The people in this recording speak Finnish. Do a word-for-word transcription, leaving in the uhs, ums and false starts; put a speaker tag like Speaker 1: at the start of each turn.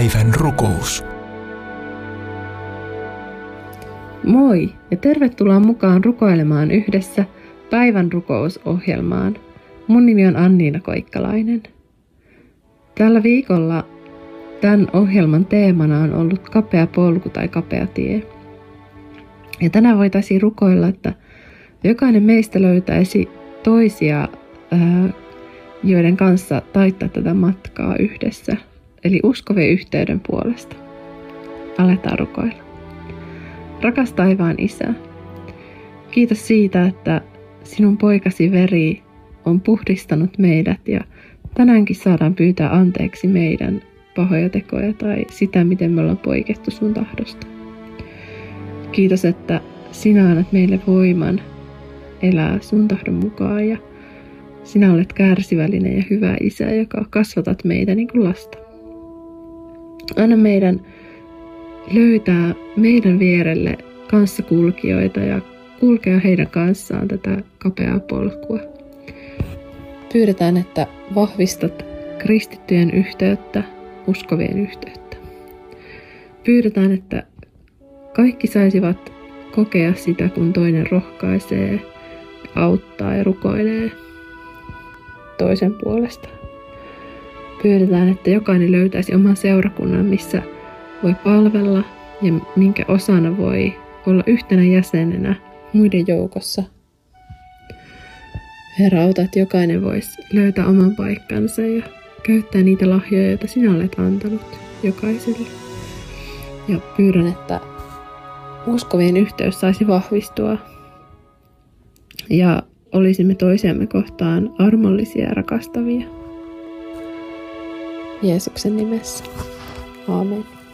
Speaker 1: Päivän rukous.
Speaker 2: Moi ja tervetuloa mukaan rukoilemaan yhdessä päivän rukousohjelmaan. Mun nimi on Anniina Koikkalainen. Tällä viikolla tämän ohjelman teemana on ollut kapea polku tai kapea tie. Ja tänään voitaisiin rukoilla, että jokainen meistä löytäisi toisia, joiden kanssa taittaa tätä matkaa yhdessä. Eli uskovien yhteyden puolesta. Aletaan rukoilla. Rakas taivaan Isä, kiitos siitä, että sinun poikasi veri on puhdistanut meidät ja tänäänkin saadaan pyytää anteeksi meidän pahoja tekoja tai sitä, miten me ollaan poikettu sun tahdosta. Kiitos, että sinä annat meille voiman elää sun tahdon mukaan ja sinä olet kärsivällinen ja hyvä Isä, joka kasvatat meitä niin kuin lasta. Anna meidän löytää meidän vierelle kanssakulkijoita ja kulkea heidän kanssaan tätä kapeaa polkua. Pyydetään, että vahvistat kristittyjen yhteyttä, uskovien yhteyttä. Pyydetään, että kaikki saisivat kokea sitä, kun toinen rohkaisee, auttaa ja rukoilee toisen puolesta. Pyydetään, että jokainen löytäisi oman seurakunnan, missä voi palvella ja minkä osana voi olla yhtenä jäsenenä muiden joukossa. Herra, auta, että jokainen voisi löytää oman paikkansa ja käyttää niitä lahjoja, joita sinä olet antanut jokaiselle. Ja pyydän, että uskovien yhteys saisi vahvistua ja olisimme toisiamme kohtaan armollisia ja rakastavia. Jeesuksen nimessä. Aamen.